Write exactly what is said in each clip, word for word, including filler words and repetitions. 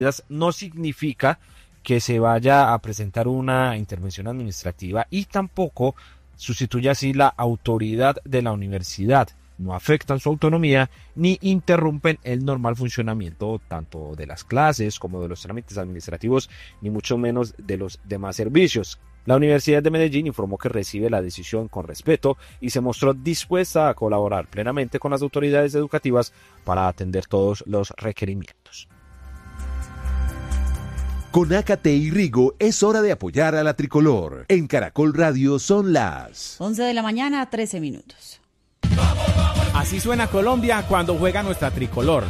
no significa que se vaya a presentar una intervención administrativa y tampoco sustituye así la autoridad de la universidad. No afectan su autonomía ni interrumpen el normal funcionamiento tanto de las clases como de los trámites administrativos, ni mucho menos de los demás servicios. La Universidad de Medellín informó que recibe la decisión con respeto y se mostró dispuesta a colaborar plenamente con las autoridades educativas para atender todos los requerimientos. Con Ácate y Rigo es hora de apoyar a la tricolor. En Caracol Radio son las once de la mañana, trece minutos. Así suena Colombia cuando juega nuestra tricolor.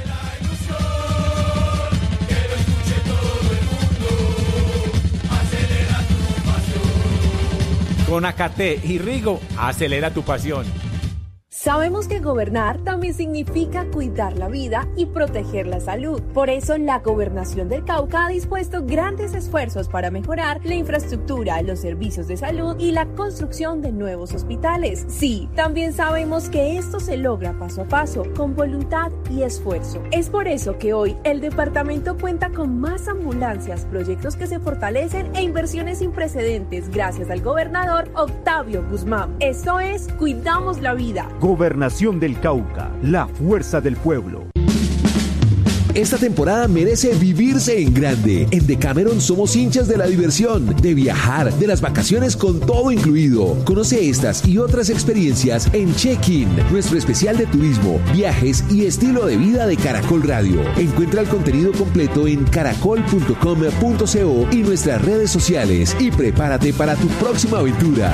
Con Ácate y Rigo, acelera tu pasión. Sabemos que gobernar también significa cuidar la vida y proteger la salud. Por eso, la Gobernación del Cauca ha dispuesto grandes esfuerzos para mejorar la infraestructura, los servicios de salud y la construcción de nuevos hospitales. Sí, también sabemos que esto se logra paso a paso, con voluntad y esfuerzo. Es por eso que hoy el departamento cuenta con más ambulancias, proyectos que se fortalecen e inversiones sin precedentes gracias al gobernador Octavio Guzmán. Esto es, cuidamos la vida. Gobernación del Cauca, la fuerza del pueblo. Esta temporada merece vivirse en grande. En Decameron somos hinchas de la diversión, de viajar, de las vacaciones con todo incluido. Conoce estas y otras experiencias en Check-in, nuestro especial de turismo, viajes y estilo de vida de Caracol Radio. Encuentra el contenido completo en caracol punto com punto co y nuestras redes sociales y prepárate para tu próxima aventura.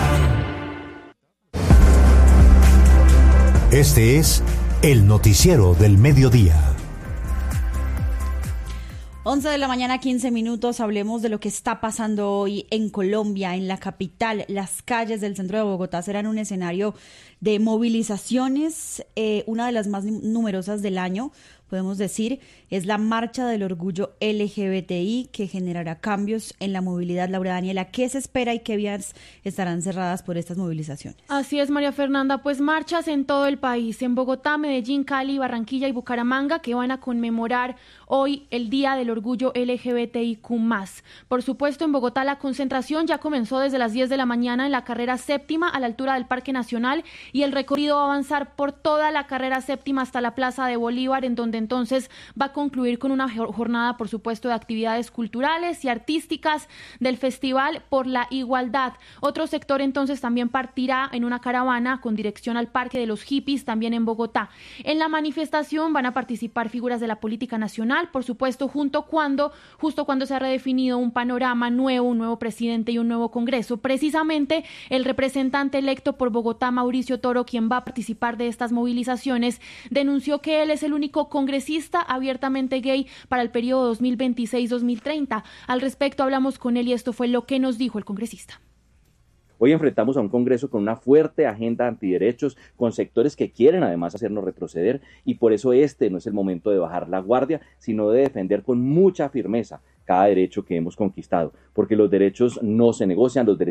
Este es el noticiero del mediodía. once de la mañana, quince minutos. Hablemos de lo que está pasando hoy en Colombia, en la capital. Las calles del centro de Bogotá serán un escenario de movilizaciones, eh, una de las más numerosas del año, podemos decir. Es la Marcha del Orgullo L G B T I que generará cambios en la movilidad. Laura Daniela, ¿qué se espera y qué vías estarán cerradas por estas movilizaciones? Así es, María Fernanda, pues marchas en todo el país, en Bogotá, Medellín, Cali, Barranquilla y Bucaramanga, que van a conmemorar hoy el Día del Orgullo L G B T I Q más. Por supuesto, en Bogotá la concentración ya comenzó desde las diez de la mañana en la carrera séptima a la altura del Parque Nacional y el recorrido va a avanzar por toda la carrera séptima hasta la Plaza de Bolívar, en donde entonces va a concluir con una jornada, por supuesto, de actividades culturales y artísticas del Festival por la Igualdad. Otro sector entonces también partirá en una caravana con dirección al Parque de los Hippies, también en Bogotá. En la manifestación van a participar figuras de la política nacional, por supuesto, junto cuando, justo cuando se ha redefinido un panorama nuevo, un nuevo presidente y un nuevo Congreso. Precisamente el representante electo por Bogotá, Mauricio Toro, quien va a participar de estas movilizaciones, denunció que él es el único congresista abiertamente gay para el periodo dos mil veintiséis dos mil treinta. Al respecto hablamos con él y esto fue lo que nos dijo el congresista. Hoy enfrentamos a un Congreso con una fuerte agenda antiderechos, con sectores que quieren además hacernos retroceder, y por eso este no es el momento de bajar la guardia, sino de defender con mucha firmeza cada derecho que hemos conquistado, porque los derechos no se negocian, los derechos